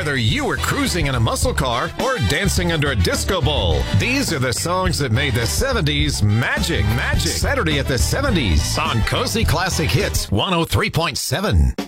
Whether you were cruising in a muscle car or dancing under a disco ball, these are the songs that made the 70s magic. Saturday at the 70s on Cozy Classic Hits 103.7.